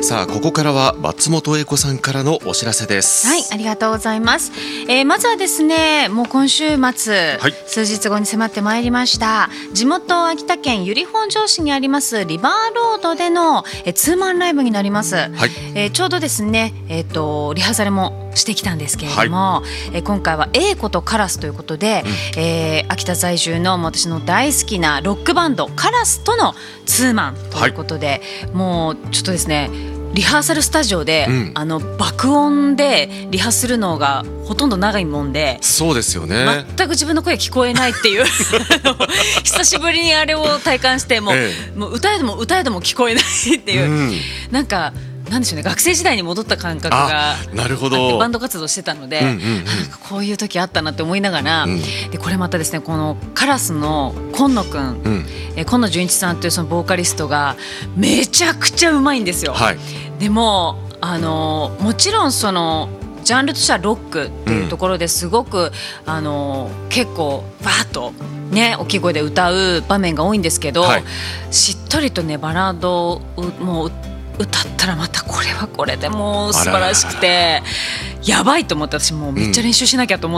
さあここからは松本英子さんからのお知らせです。 はい、ありがとうございます。まずはですね、もう今週末、 はい、 数日後に迫ってまいりました地元秋田県由利本荘市にありますリバーロードでのツーマンライブになります。 はい、 ちょうどですね、リハーサルもしてきたんですけれども、今回は英子とカラスということで、秋田在住の私の大好きなロックバンドカラスとのツーマンということで、もうちょっとですねリハーサルスタジオで、爆音でリハするのがほとんど長いもんで、 そうですよね、 全く自分の声聞こえないっていう久しぶりにあれを体感してもう歌えども聞こえないっていう、なんかなんでしょうね、学生時代に戻った感覚があってバンド活動してたので、なんかこういう時あったなって思いながら、でこれまたですね、このカラスの今野くん、今野純一さんというそのボーカリストがめちゃくちゃうまいんですよ。でももちろんそのジャンルとしてはロックっていうところですごく、結構バーッとね大きい声で歌う場面が多いんですけど、しっとりとねバラードをもう歌ったらまたこれはこれでもう素晴らしくてやばいと思って、私もうめっちゃ練習しなきゃと思って、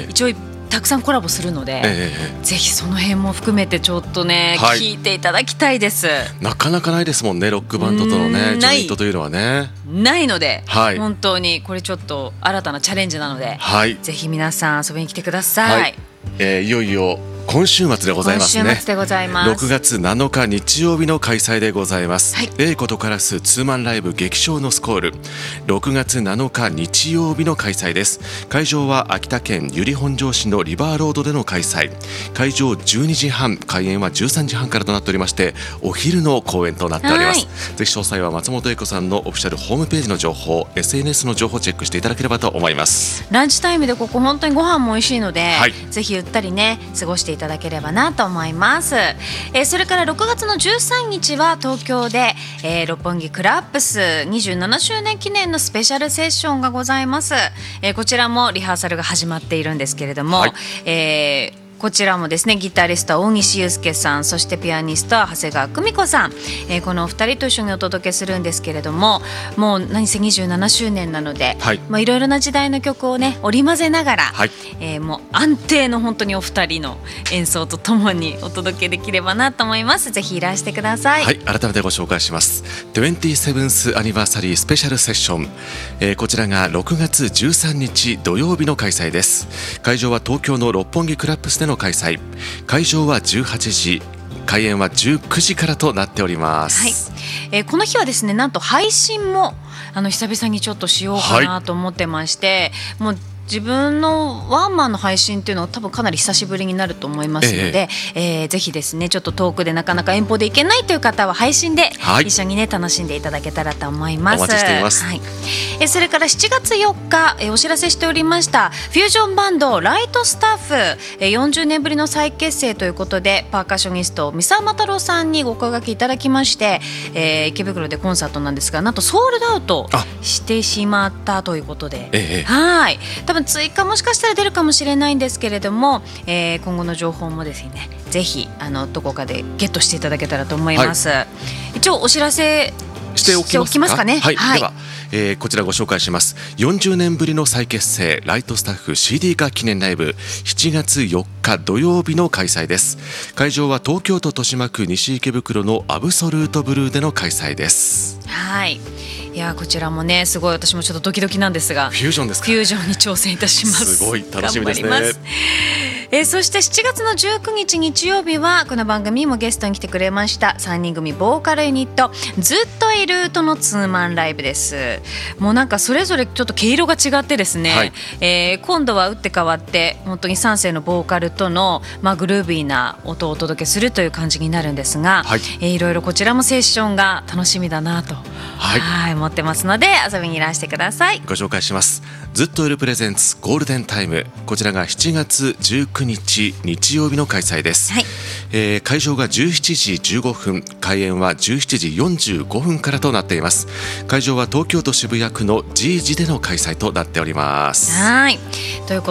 一応たくさんコラボするので、ぜひその辺も含めてちょっとね、聞いていただきたいです。 なかなかないですもんね、ロックバンドとのねジョイントというのはねないので、本当にこれちょっと新たなチャレンジなので、ぜひ皆さん遊びに来てください。 いよいよ今週末でございますね。 今週末でございます。 6月7日日曜日の開催でございます。英子とカラスツーマンライブ激唱のスコール、6月7日日曜日の開催です。会場は秋田県由利本荘市のリバーロードでの開催。会場12時半、開演は13時半からとなっておりまして、お昼の公演となっております。ぜひ詳細は松本英子さんのオフィシャルホームページの情報、 SNS の情報をチェックしていただければと思います。 ランチタイムでここ本当にご飯も美味しいので、ぜひゆったりね過ごしていただければなと思います。それから6月の13日は東京で、六本木クラップス27周年記念のスペシャルセッションがございます。こちらもリハーサルが始まっているんですけれども、こちらもですねギタリスト大西祐介さん、そしてピアニスト長谷川久美子さん、このお二人と一緒にお届けするんですけれども、もう何せ27周年なので、いろいろな時代の曲をね織り交ぜながら、もう安定の本当にお二人の演奏とともにお届けできればなと思います。ぜひいらしてください。 改めてご紹介します。 27th アニバーサリースペシャルセッション、こちらが6月13日土曜日の開催です。会場は東京の六本木クラップスでの開催。会場は18時、開演は19時からとなっております。 この日はですね、なんと配信も久々にちょっとしようかなと思ってまして、もう自分のワンマンの配信っていうのは多分かなり久しぶりになると思いますので、ぜひですねちょっと遠くでなかなか遠方で行けないという方は配信で一緒にね楽しんでいただけたらと思います。 お待ちしています。 それから7月4日、お知らせしておりましたフュージョンバンドライトスタッフ、40年ぶりの再結成ということで、パーカッショニスト三沢又郎さんにご声掛けいただきまして、池袋でコンサートなんですが、なんとソールドアウトしてしまったということで、多分追加もしかしたら出るかもしれないんですけれども、今後の情報もですねぜひどこかでゲットしていただけたらと思います。一応お知らせしておきますかね。では、 こちらご紹介します。40年ぶりの再結成ライトスタッフ CD 化記念ライブ、7月4日土曜日の開催です。会場は東京都豊島区西池袋のアブソルートブルーでの開催です。 いやこちらもねすごい私もちょっとドキドキなんですが、 フュージョンですか。 フュージョンに挑戦いたします。 すごい楽しみですね。 頑張ります。そして7月の19日日曜日はこの番組にもゲストに来てくれました3人組ボーカルユニットずっといるとのツーマンライブです。もうなんかそれぞれちょっと毛色が違ってですね、今度は打って変わって本当に3世のボーカルとの、グルービーな音をお届けするという感じになるんですが、いろいろこちらもセッションが楽しみだなと思ってますので遊びにいらしてください。 ご紹介します。ずっといるプレゼンツゴールデンタイム、こちらが7月19日日曜日の開催です。会場が17時15分、開演は17時45分からとなっています。会場は東京都渋谷区の G 字での開催となっております。 ということ